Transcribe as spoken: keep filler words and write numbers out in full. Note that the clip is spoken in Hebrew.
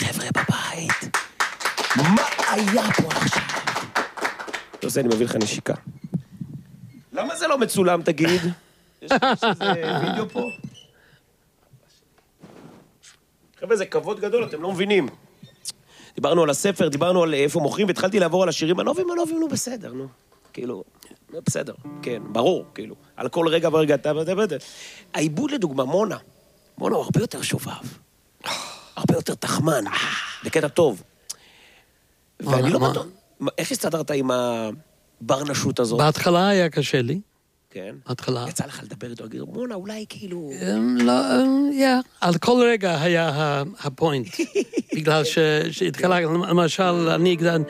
חבר'ה בבית, מה היה פה עכשיו? לא זה, אני מביא לך נשיקה. למה זה לא מצולם, תגיד? יש איזה וידאו פה? חבר'ה, זה כבוד גדול, אתם לא מבינים. דיברנו על הספר, דיברנו על איפה מוכרים, והתחלתי לעבור על השירים הנובים, הנובים, נו, בסדר, נו. כאילו, בסדר, כן, ברור, כאילו. על כל רגע ורגע, אתה יודע, העיבוד לדוגמה, מונה. מונה הוא הרבה יותר שובב. הרבה יותר תחמן. בקטע טוב. ואני לא בטוח. איך הסתדרת עם הברנשות הזאת? בהתחלה היה קשה לי. כן. בהתחלה. יצא לך לדבר איתו, אגיר, מונה, אולי כאילו... לא, יא. על כל רגע היה הפוינט. בגלל שהתחלה, למשל, אני...